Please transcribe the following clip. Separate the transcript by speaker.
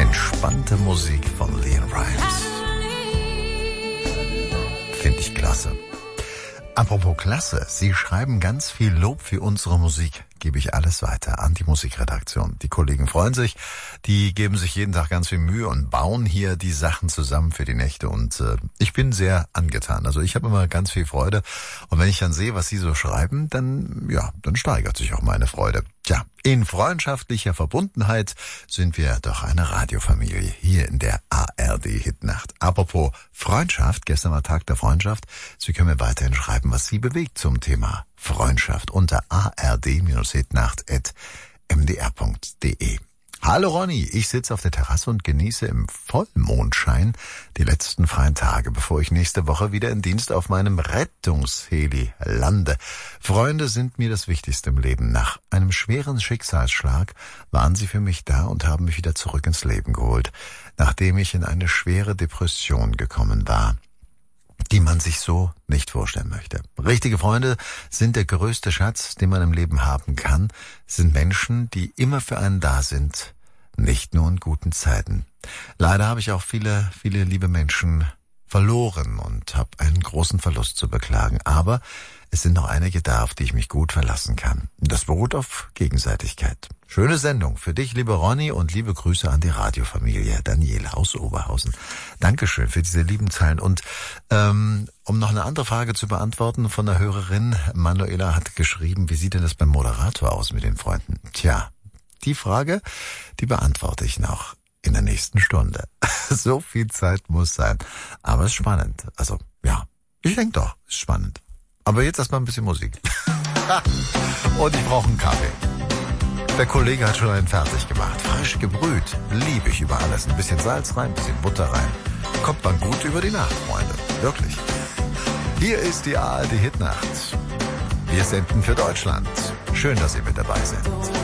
Speaker 1: Entspannte Musik von Leon Rimes. Finde ich klasse. Apropos klasse, Sie schreiben ganz viel Lob für unsere Musik. Gebe ich alles weiter an die Musikredaktion. Die Kollegen freuen sich, die geben sich jeden Tag ganz viel Mühe und bauen hier die Sachen zusammen für die Nächte. Und ich bin sehr angetan. Also ich habe immer ganz viel Freude. Und wenn ich dann sehe, was Sie so schreiben, dann steigert sich auch meine Freude. Tja, in freundschaftlicher Verbundenheit sind wir doch eine Radiofamilie hier in der ARD-Hitnacht. Apropos Freundschaft, gestern war Tag der Freundschaft. Sie können mir weiterhin schreiben, was Sie bewegt zum Thema Freundschaft unter ard-hitnacht@mdr.de. Hallo Ronny, ich sitze auf der Terrasse und genieße im Vollmondschein die letzten freien Tage, bevor ich nächste Woche wieder in Dienst auf meinem Rettungsheli lande. Freunde sind mir das Wichtigste im Leben. Nach einem schweren Schicksalsschlag waren sie für mich da und haben mich wieder zurück ins Leben geholt, nachdem ich in eine schwere Depression gekommen war, die man sich so nicht vorstellen möchte. Richtige Freunde sind der größte Schatz, den man im Leben haben kann, sind Menschen, die immer für einen da sind, nicht nur in guten Zeiten. Leider habe ich auch viele, viele liebe Menschen verloren und habe einen großen Verlust zu beklagen. Aber es sind noch einige da, auf die ich mich gut verlassen kann. Das beruht auf Gegenseitigkeit. Schöne Sendung für dich, liebe Ronny, und liebe Grüße an die Radiofamilie Daniela aus Oberhausen. Dankeschön für diese lieben Zeilen. Und um noch eine andere Frage zu beantworten von der Hörerin, Manuela hat geschrieben, wie sieht denn das beim Moderator aus mit den Freunden? Tja, die Frage, die beantworte ich noch in der nächsten Stunde. So viel Zeit muss sein. Aber es ist spannend. Also, ja, ich denke doch, es ist spannend. Aber jetzt erstmal ein bisschen Musik. Und ich brauche einen Kaffee. Der Kollege hat schon einen fertig gemacht. Frisch gebrüht. Liebe ich über alles. Ein bisschen Salz rein, ein bisschen Butter rein. Kommt man gut über die Nacht, Freunde. Wirklich. Hier ist die ARD Hitnacht. Wir senden für Deutschland. Schön, dass ihr mit dabei seid.